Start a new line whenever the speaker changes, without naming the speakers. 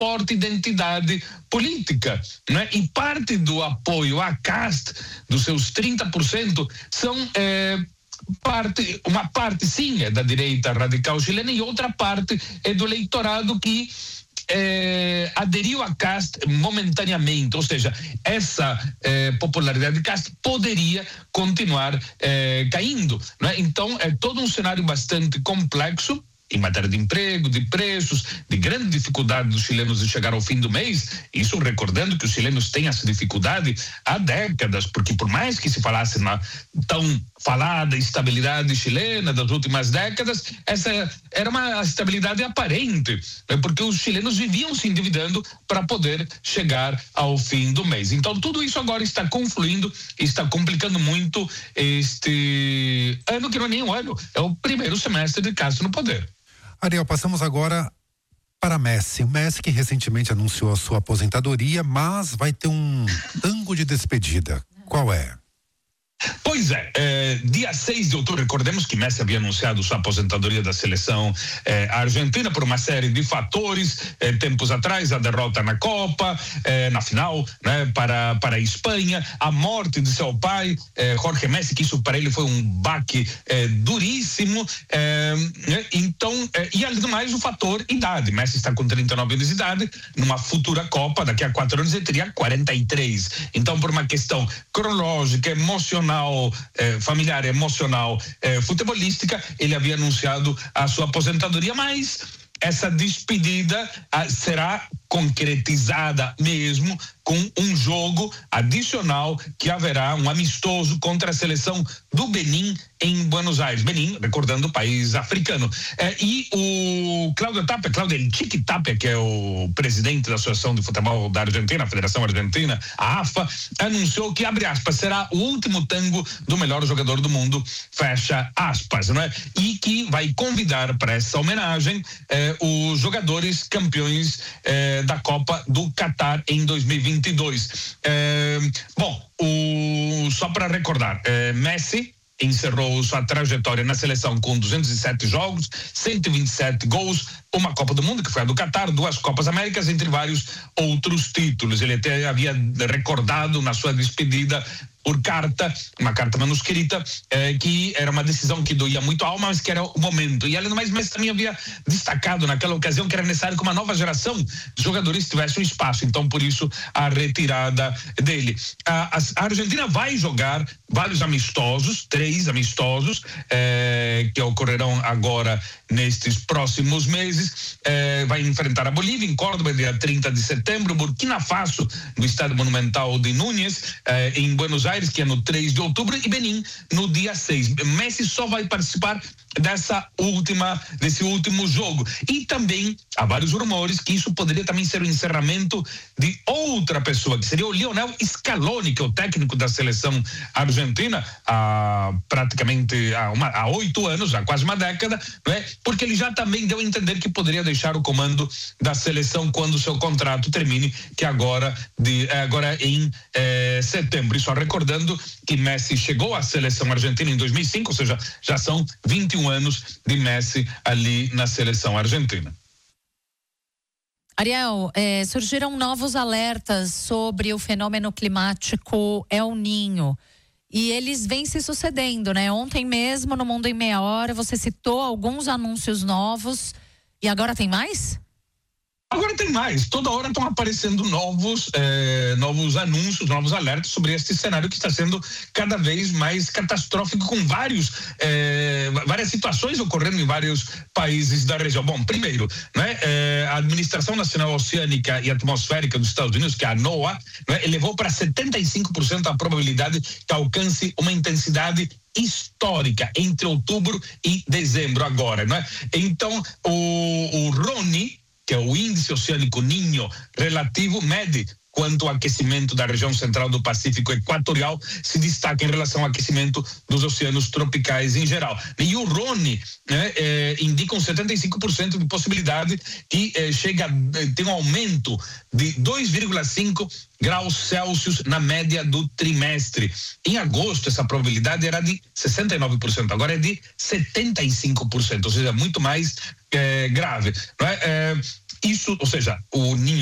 forte identidade política, né? E parte do apoio à CAST, dos seus 30%, são uma parte sim é da direita radical chilena e outra parte é do eleitorado que aderiu a CAST momentaneamente, ou seja, essa popularidade de CAST poderia continuar caindo, né? Então é todo um cenário bastante complexo em matéria de emprego, de preços, de grande dificuldade dos chilenos de chegar ao fim do mês, isso recordando que os chilenos têm essa dificuldade há décadas, porque por mais que se falasse na tão falada estabilidade chilena das últimas décadas, essa era uma estabilidade aparente, né? Porque os chilenos viviam se endividando para poder chegar ao fim do mês. Então tudo isso agora está confluindo, está complicando muito este ano, que não é nem um ano, é o primeiro semestre de Castro no poder.
Ariel, passamos agora para Messi. O Messi que recentemente anunciou a sua aposentadoria, mas vai ter um tango de despedida. Qual é?
Pois dia 6 de outubro, recordemos que Messi havia anunciado sua aposentadoria da seleção argentina por uma série de fatores, tempos atrás, a derrota na Copa, na final, né, para a Espanha, a morte de seu pai, Jorge Messi, que isso para ele foi um baque duríssimo, então, e além do mais o fator idade. Messi está com 39 anos de idade, numa futura Copa, daqui a 4 anos ele teria 43, então por uma questão cronológica, emocional, familiar, emocional, futebolística, ele havia anunciado a sua aposentadoria, mas essa despedida será concretizada mesmo com um jogo adicional que haverá um amistoso contra a seleção do Benin em Buenos Aires. Benin, recordando, o país africano. E o Cláudio El Chiqui Tapia, que é o presidente da Associação de Futebol da Argentina, a Federação Argentina, a AFA, anunciou que, abre aspas, será o último tango do melhor jogador do mundo, fecha aspas, não é? E que vai convidar para essa homenagem os jogadores campeões da Copa do Catar em 2022. Só para recordar, Messi encerrou sua trajetória na seleção com 207 jogos, 127 gols, uma Copa do Mundo, que foi a do Catar, 2 Copas Américas, entre vários outros títulos. Ele até havia recordado na sua despedida por carta, uma carta manuscrita, que era uma decisão que doía muito a alma, mas que era o momento. E além do mais, Messi também havia destacado naquela ocasião que era necessário que uma nova geração de jogadores tivesse um espaço, então por isso a retirada dele. A Argentina vai jogar vários amistosos, 3 amistosos, que ocorrerão agora nestes próximos meses. Vai enfrentar a Bolívia em Córdoba, dia 30 de setembro, Burkina Faso, no Estádio Monumental de Núñez, em Buenos Aires, que é no 3 de outubro, e Benin no dia 6. Messi só vai participar desse último jogo. E também há vários rumores que isso poderia também ser o encerramento de outra pessoa, que seria o Lionel Scaloni, que é o técnico da seleção argentina há 8 anos, há quase uma década, né? Porque ele já também deu a entender que poderia deixar o comando da seleção quando o seu contrato termine, que agora em setembro. E só recordando que Messi chegou à seleção argentina em 2005, ou seja, já são 21 anos de Messi ali na seleção argentina.
Ariel, surgiram novos alertas sobre o fenômeno climático El Niño. E eles vêm se sucedendo, né? Ontem mesmo, no Mundo em Meia Hora, você citou alguns anúncios novos. E agora tem mais?
Agora tem mais, toda hora estão aparecendo novos anúncios, novos alertas sobre este cenário que está sendo cada vez mais catastrófico, com várias situações ocorrendo em vários países da região. Bom, primeiro, né, a Administração Nacional Oceânica e Atmosférica dos Estados Unidos, que é a NOAA, né, elevou para 75% a probabilidade que alcance uma intensidade histórica entre outubro e dezembro agora, né? Então, o RONI, que é o Índice Oceânico Niño relativo, mede quanto ao aquecimento da região central do Pacífico Equatorial se destaca em relação ao aquecimento dos oceanos tropicais em geral. E o RONI, né, indica 75% de possibilidade que tem um aumento de 2,5 graus Celsius na média do trimestre. Em agosto, essa probabilidade era de 69%, agora é de 75%, ou seja, muito mais grave. Não é? Isso, ou seja, o Ninho